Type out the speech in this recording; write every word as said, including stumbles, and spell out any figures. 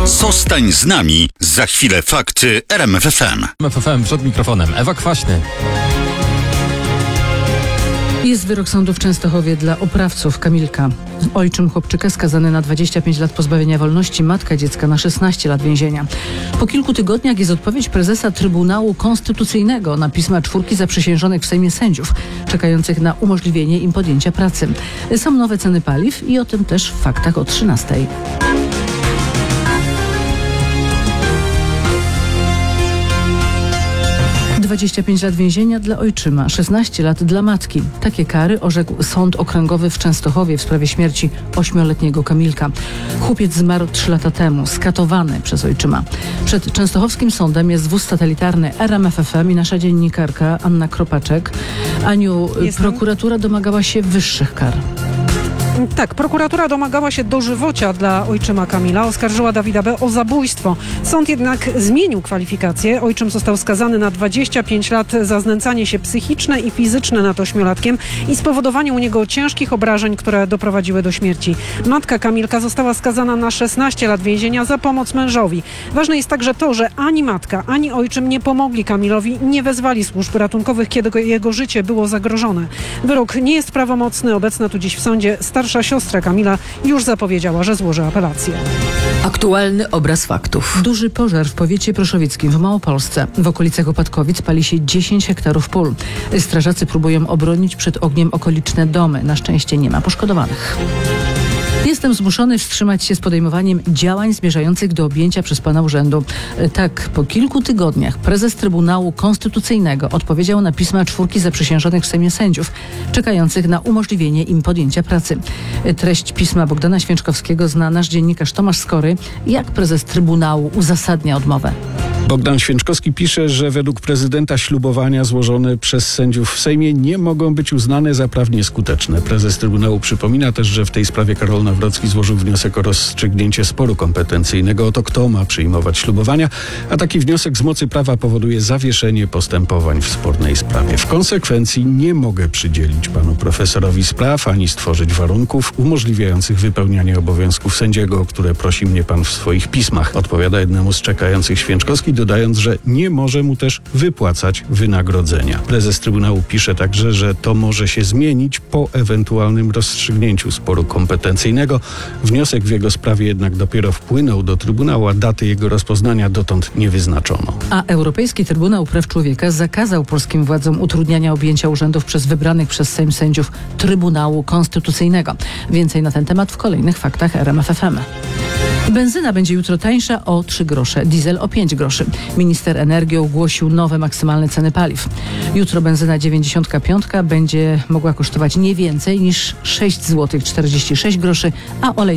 Zostań z nami. Za chwilę fakty R M F F M. R M F F M przed mikrofonem Ewa Kwaśny. Jest wyrok sądu w Częstochowie dla oprawców Kamilka. Ojczym chłopczyka skazany na dwadzieścia pięć lat pozbawienia wolności, matka dziecka na szesnaście lat więzienia. Po kilku tygodniach jest odpowiedź prezesa Trybunału Konstytucyjnego na pisma czwórki zaprzysiężonych w Sejmie sędziów, czekających na umożliwienie im podjęcia pracy. Są nowe ceny paliw i o tym też w faktach o trzynastej. dwadzieścia pięć lat więzienia dla ojczyma, szesnaście lat dla matki. Takie kary orzekł Sąd Okręgowy w Częstochowie w sprawie śmierci ośmioletniego Kamilka. Chłopiec zmarł trzy lata temu, skatowany przez ojczyma. Przed częstochowskim sądem jest wóz satelitarny R M F F M i nasza dziennikarka Anna Kropaczek. Aniu, Jestem. prokuratura domagała się wyższych kar. Tak, prokuratura domagała się dożywocia dla ojczyma Kamila, oskarżyła Dawida B. o zabójstwo. Sąd jednak zmienił kwalifikacje. Ojczym został skazany na dwadzieścia pięć lat za znęcanie się psychiczne i fizyczne nad ośmiolatkiem i spowodowanie u niego ciężkich obrażeń, które doprowadziły do śmierci. Matka Kamilka została skazana na szesnaście lat więzienia za pomoc mężowi. Ważne jest także to, że ani matka, ani ojczym nie pomogli Kamilowi, nie wezwali służb ratunkowych, kiedy jego życie było zagrożone. Wyrok nie jest prawomocny. Obecna tu dziś w sądzie starsza siostra Kamila już zapowiedziała, że złoży apelację. Aktualny obraz faktów. Duży pożar w powiecie proszowieckim w Małopolsce. W okolicach Opatkowic pali się dziesięć hektarów pól. Strażacy próbują obronić przed ogniem okoliczne domy. Na szczęście nie ma poszkodowanych. Jestem zmuszony wstrzymać się z podejmowaniem działań zmierzających do objęcia przez pana urzędu. Tak, po kilku tygodniach prezes Trybunału Konstytucyjnego odpowiedział na pisma czwórki zaprzysiężonych w Sejmie sędziów, czekających na umożliwienie im podjęcia pracy. Treść pisma Bogdana Święczkowskiego zna nasz dziennikarz Tomasz Skory. Jak prezes Trybunału uzasadnia odmowę? Bogdan Święczkowski pisze, że według prezydenta ślubowania złożone przez sędziów w Sejmie nie mogą być uznane za prawnie skuteczne. Prezes Trybunału przypomina też, że w tej sprawie Karol Nawrocki złożył wniosek o rozstrzygnięcie sporu kompetencyjnego o to, kto ma przyjmować ślubowania, a taki wniosek z mocy prawa powoduje zawieszenie postępowań w spornej sprawie. W konsekwencji nie mogę przydzielić panu profesorowi spraw ani stworzyć warunków umożliwiających wypełnianie obowiązków sędziego, o które prosi mnie pan w swoich pismach. Odpowiada jednemu z czekających Święczkowski, dodając, że nie może mu też wypłacać wynagrodzenia. Prezes Trybunału pisze także, że to może się zmienić po ewentualnym rozstrzygnięciu sporu kompetencyjnego. Wniosek w jego sprawie jednak dopiero wpłynął do Trybunału, a daty jego rozpoznania dotąd nie wyznaczono. A Europejski Trybunał Praw Człowieka zakazał polskim władzom utrudniania objęcia urzędów przez wybranych przez Sejm sędziów Trybunału Konstytucyjnego. Więcej na ten temat w kolejnych faktach R M F F M. Benzyna będzie jutro tańsza o trzy grosze, diesel o pięć groszy. Minister energii ogłosił nowe maksymalne ceny paliw. Jutro benzyna dziewięćdziesiąt pięć będzie mogła kosztować nie więcej niż sześć złotych czterdzieści sześć groszy, a olej